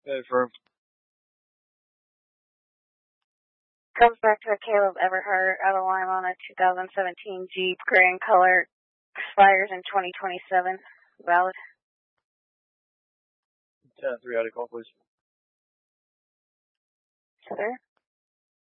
For Comes back to a Caleb Everhart out of Lima on a 2017 Jeep, gray in color, expires in 2027. Valid. 10-3 out of call, please. Sir?